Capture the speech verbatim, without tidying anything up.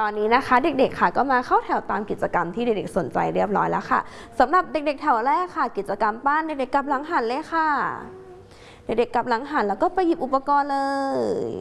อนนี้นะคะเด็กๆค่ะก็มาเข้าแถวตามกิจกรรมที่เด็กๆสนใจเรียบร้อยแล้วค่ะสำหรับเด็กๆแถวแรกค่ะกิจกรรมปั้นเด็กๆกลับหลังหันเลยค่ะเด็กๆกลับหลังหันแล้วก็ไปหยิบอุปกรณ์เลย